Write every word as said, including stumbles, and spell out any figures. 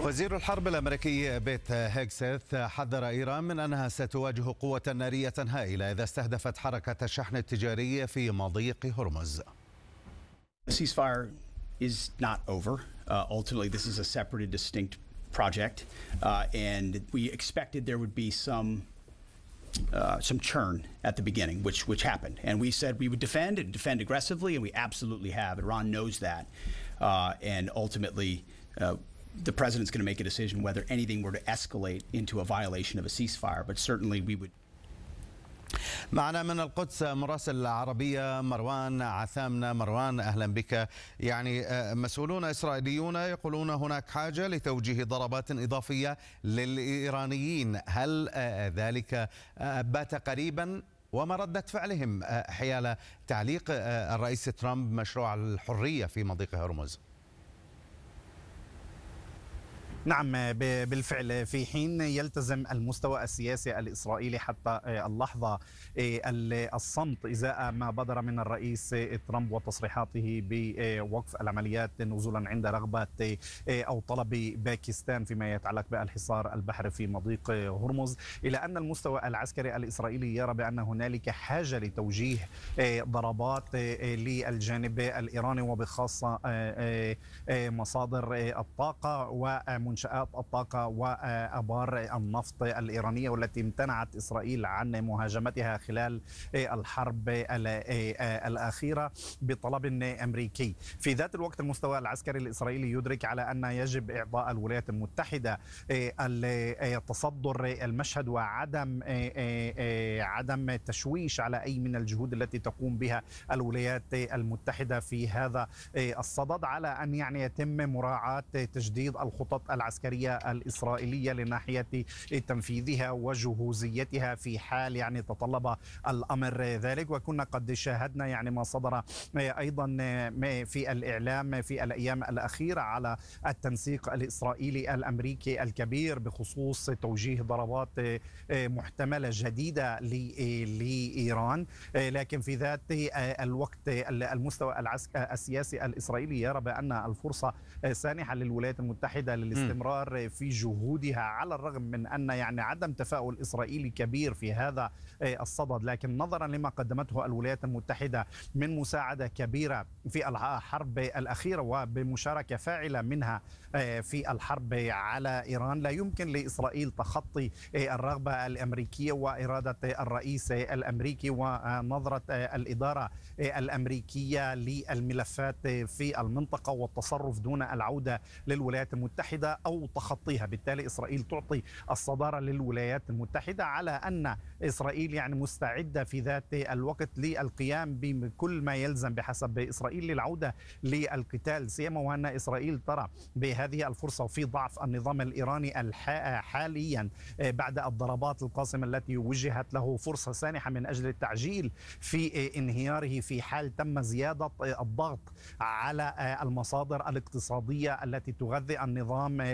وزير الحرب الأمريكي بيت هيكسث حذر إيران من أنها ستواجه قوة نارية هائلة إذا استهدفت حركة الشحن التجاري في مضيق هرمز. The ceasefire is not over. Uh, ultimately, this is a separate and distinct project, uh, and we expected there would be some uh, some churn at the beginning, which which happened. And we said we would defend and defend aggressively, and we absolutely have. Iran knows that, uh, and ultimately, uh, the president's going to make a decision whether anything were to escalate into a violation of a ceasefire. But certainly, we would. معنا من القدس مراسل العربية مروان عثامنة. مروان، أهلا بك. يعني مسؤولون إسرائيليون يقولون هناك حاجة لتوجيه ضربات إضافية للإيرانيين، هل ذلك بات قريبا؟ وما ردة فعلهم حيال تعليق الرئيس ترامب مشروع الحرية في مضيق هرمز؟ نعم، بالفعل في حين يلتزم المستوى السياسي الإسرائيلي حتى اللحظة الصمت إزاء ما بدر من الرئيس ترامب وتصريحاته بوقف العمليات نزولا عند رغبة أو طلب باكستان فيما يتعلق بالحصار البحري في مضيق هرمز، إلى أن المستوى العسكري الإسرائيلي يرى بأن هنالك حاجة لتوجيه ضربات للجانب الإيراني وبخاصة مصادر الطاقة ومن منشآت الطاقة وآبار النفط الإيرانية، والتي امتنعت إسرائيل عن مهاجمتها خلال الحرب الأخيرة بطلب أمريكي. في ذات الوقت المستوى العسكري الإسرائيلي يدرك على أن يجب إعطاء الولايات المتحدة تصدر المشهد وعدم عدم تشويش على أي من الجهود التي تقوم بها الولايات المتحدة في هذا الصدد، على أن يعني يتم مراعاة تجديد الخطط العسكرية الإسرائيلية لناحية تنفيذها وجهوزيتها في حال يعني تطلب الأمر ذلك. وكنا قد شاهدنا يعني ما صدر أيضا في الإعلام في الأيام الأخيرة على التنسيق الإسرائيلي الأمريكي الكبير بخصوص توجيه ضربات محتملة جديدة لإيران، لكن في ذات الوقت المستوى السياسي الإسرائيلي يرى بأن الفرصة سانحة للولايات المتحدة للاستمرار في جهودها، على الرغم من أن يعني عدم تفاؤل إسرائيلي كبير في هذا الصدد، لكن نظرا لما قدمته الولايات المتحدة من مساعدة كبيرة في الحرب الأخيرة وبمشاركة فاعلة منها في الحرب على إيران، لا يمكن لإسرائيل تخطي الرغبة الأمريكية وإرادة الرئيس الأمريكي ونظرة الإدارة الأمريكية للملفات في المنطقة والتصرف دون العودة للولايات المتحدة أو تخطيها. بالتالي إسرائيل تعطي الصدارة للولايات المتحدة، على أن إسرائيل يعني مستعدة في ذات الوقت للقيام بكل ما يلزم بحسب إسرائيل للعودة للقتال، سيما وأن إسرائيل ترى بهذه الفرصة وفي ضعف النظام الإيراني حاليا بعد الضربات القاسمة التي وجهت له فرصة سانحة من أجل التعجيل في انهياره في حال تم زيادة الضغط على المصادر الاقتصادية التي تغذي النظام